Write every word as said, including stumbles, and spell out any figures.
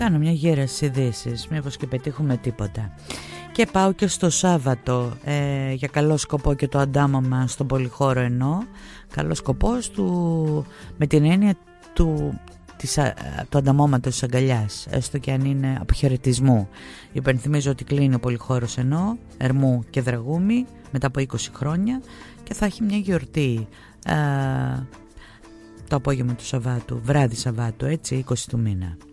κάνω μια γύρα στις ειδήσεις, μήπως και πετύχουμε τίποτα. Και πάω και στο Σάββατο ε, για καλό σκοπό και το αντάμωμα στον Πολυχώρο ενώ. Καλό σκοπός του, με την έννοια του, της, του ανταμώματος της αγκαλιάς, έστω και αν είναι αποχαιρετισμού. Υπενθυμίζω ότι κλείνει ο Πολυχώρος ενώ, Ερμού και Δραγούμη, μετά από είκοσι χρόνια, και θα έχει μια γιορτή ε, το απόγευμα του Σαββάτου, βράδυ Σαββάτου, έτσι, είκοσι του μήνα.